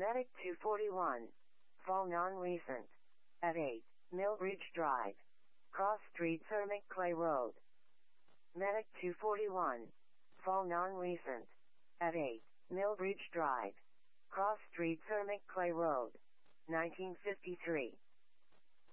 Medic 241. Fall non-recent. At 8, Millbridge Drive. Cross Street, Cermic Clay Road. Medic 241. Fall non-recent. At 8, Millbridge Drive. Cross Street, Cermic Clay Road. 1953.